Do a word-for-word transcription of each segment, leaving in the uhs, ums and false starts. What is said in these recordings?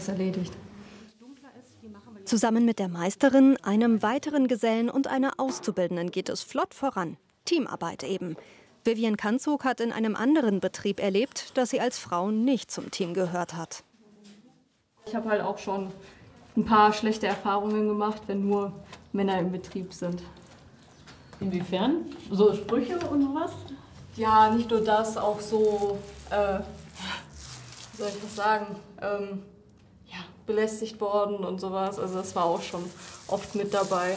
das erledigt. Zusammen mit der Meisterin, einem weiteren Gesellen und einer Auszubildenden geht es flott voran. Teamarbeit eben. Vivian Kanzog hat in einem anderen Betrieb erlebt, dass sie als Frau nicht zum Team gehört hat. Ich habe halt auch schon ein paar schlechte Erfahrungen gemacht, wenn nur Männer im Betrieb sind. Inwiefern? So Sprüche und sowas? Ja, nicht nur das, auch so, äh, wie soll ich das sagen, ähm, ja, belästigt worden und sowas. Also das war auch schon oft mit dabei.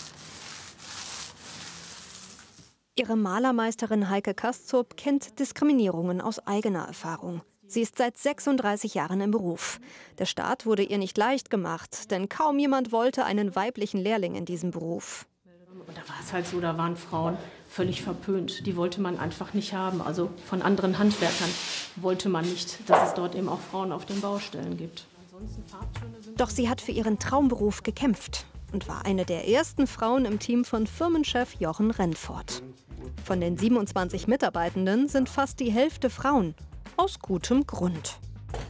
Ihre Malermeisterin Heike Kaszup kennt Diskriminierungen aus eigener Erfahrung. Sie ist seit sechsunddreißig Jahren im Beruf. Der Start wurde ihr nicht leicht gemacht, denn kaum jemand wollte einen weiblichen Lehrling in diesem Beruf. Und da war es halt so, da waren Frauen völlig verpönt. Die wollte man einfach nicht haben. Also von anderen Handwerkern wollte man nicht, dass es dort eben auch Frauen auf den Baustellen gibt. Doch sie hat für ihren Traumberuf gekämpft und war eine der ersten Frauen im Team von Firmenchef Jochen Rennfort. Von den siebenundzwanzig Mitarbeitenden sind fast die Hälfte Frauen. Aus gutem Grund.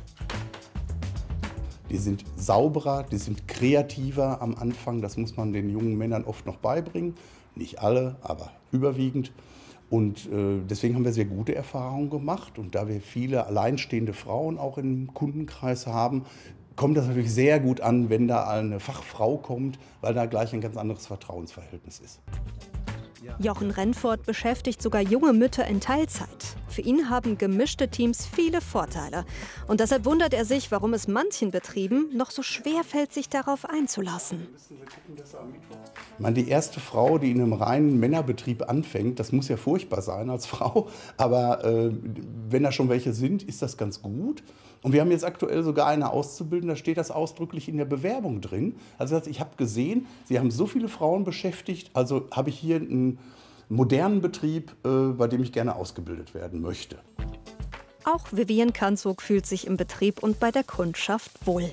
Die sind sauberer, die sind kreativer am Anfang. Das muss man den jungen Männern oft noch beibringen. Nicht alle, aber überwiegend. Und äh, deswegen haben wir sehr gute Erfahrungen gemacht. Und da wir viele alleinstehende Frauen auch im Kundenkreis haben, kommt das natürlich sehr gut an, wenn da eine Fachfrau kommt, weil da gleich ein ganz anderes Vertrauensverhältnis ist. Jochen Rennfort beschäftigt sogar junge Mütter in Teilzeit. Für ihn haben gemischte Teams viele Vorteile. Und deshalb wundert er sich, warum es manchen Betrieben noch so schwer fällt, sich darauf einzulassen. Ich meine, die erste Frau, die in einem reinen Männerbetrieb anfängt, das muss ja furchtbar sein als Frau. Aber äh, wenn da schon welche sind, ist das ganz gut. Und wir haben jetzt aktuell sogar eine Auszubildende, da steht das ausdrücklich in der Bewerbung drin. Also ich habe gesehen, Sie haben so viele Frauen beschäftigt, also habe ich hier einen modernen Betrieb, äh, bei dem ich gerne ausgebildet werden möchte. Auch Vivian Kanzog fühlt sich im Betrieb und bei der Kundschaft wohl.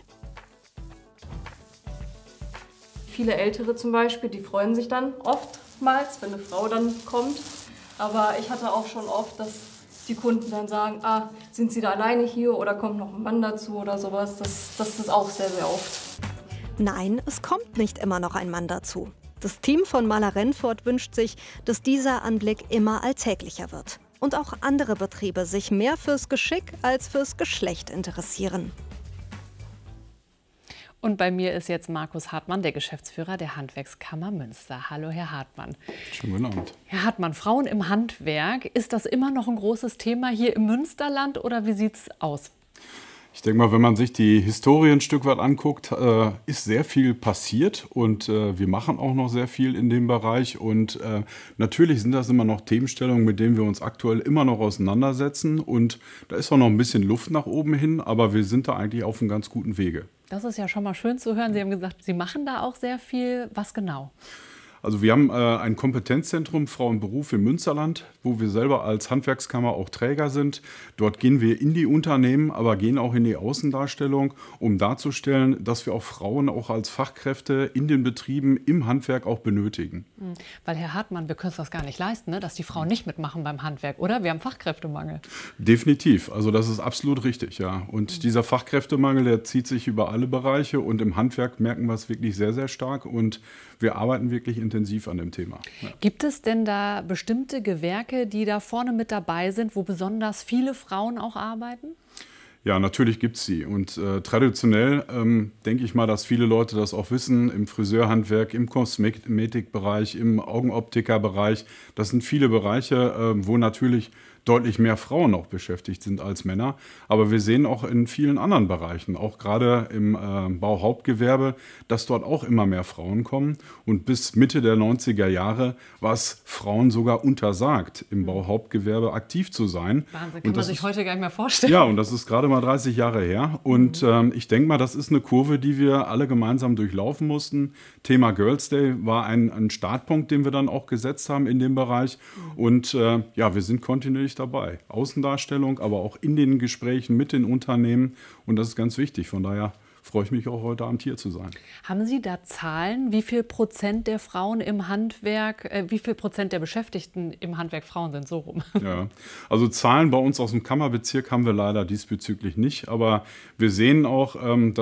Viele Ältere zum Beispiel, die freuen sich dann oftmals, wenn eine Frau dann kommt. Aber ich hatte auch schon oft, dass die Kunden dann sagen, ah, sind Sie da alleine hier oder kommt noch ein Mann dazu oder sowas. Das, das ist auch sehr, sehr oft. Nein, es kommt nicht immer noch ein Mann dazu. Das Team von Maler Rennfort wünscht sich, dass dieser Anblick immer alltäglicher wird. Und auch andere Betriebe sich mehr fürs Geschick als fürs Geschlecht interessieren. Und bei mir ist jetzt Markus Hartmann, der Geschäftsführer der Handwerkskammer Münster. Hallo, Herr Hartmann. Schönen guten Abend. Herr Hartmann, Frauen im Handwerk, ist das immer noch ein großes Thema hier im Münsterland oder wie sieht es aus? Ich denke mal, wenn man sich die Historie ein Stück weit anguckt, äh, ist sehr viel passiert und äh, wir machen auch noch sehr viel in dem Bereich. Und äh, natürlich sind das immer noch Themenstellungen, mit denen wir uns aktuell immer noch auseinandersetzen. Und da ist auch noch ein bisschen Luft nach oben hin, aber wir sind da eigentlich auf einem ganz guten Wege. Das ist ja schon mal schön zu hören. Sie haben gesagt, Sie machen da auch sehr viel. Was genau? Also wir haben äh, ein Kompetenzzentrum Frau und Beruf im Münsterland, wo wir selber als Handwerkskammer auch Träger sind. Dort gehen wir in die Unternehmen, aber gehen auch in die Außendarstellung, um darzustellen, dass wir auch Frauen auch als Fachkräfte in den Betrieben im Handwerk auch benötigen. Mhm. Weil Herr Hartmann, wir können es das gar nicht leisten, ne? Dass die Frauen nicht mitmachen beim Handwerk, oder? Wir haben Fachkräftemangel. Definitiv, also das ist absolut richtig, ja. Und mhm. dieser Fachkräftemangel, der zieht sich über alle Bereiche und im Handwerk merken wir es wirklich sehr, sehr stark und wir arbeiten wirklich intensiv an dem Thema. Ja. Gibt es denn da bestimmte Gewerke, die da vorne mit dabei sind, wo besonders viele Frauen auch arbeiten? Ja, natürlich gibt es sie. Und äh, traditionell ähm, denke ich mal, dass viele Leute das auch wissen, im Friseurhandwerk, im Kosmetikbereich, im Augenoptikerbereich. Das sind viele Bereiche, äh, wo natürlich deutlich mehr Frauen auch beschäftigt sind als Männer. Aber wir sehen auch in vielen anderen Bereichen, auch gerade im äh, Bauhauptgewerbe, dass dort auch immer mehr Frauen kommen. Und bis Mitte der neunziger Jahre war es Frauen sogar untersagt, im Bauhauptgewerbe aktiv zu sein. Wahnsinn, kann man sich heute gar nicht mehr vorstellen. Ja, und das ist gerade mal dreißig Jahre her. Und mhm. ähm, ich denke mal, das ist eine Kurve, die wir alle gemeinsam durchlaufen mussten. Thema Girls Day war ein, ein Startpunkt, den wir dann auch gesetzt haben in dem Bereich. Mhm. Und äh, ja, wir sind kontinuierlich dabei. Außendarstellung, aber auch in den Gesprächen mit den Unternehmen. Und das ist ganz wichtig. Von daher freue ich mich auch heute Abend hier zu sein. Haben Sie da Zahlen, wie viel Prozent der Frauen im Handwerk, äh, wie viel Prozent der Beschäftigten im Handwerk Frauen sind, so rum? Ja, also Zahlen bei uns aus dem Kammerbezirk haben wir leider diesbezüglich nicht. Aber wir sehen auch, ähm, dass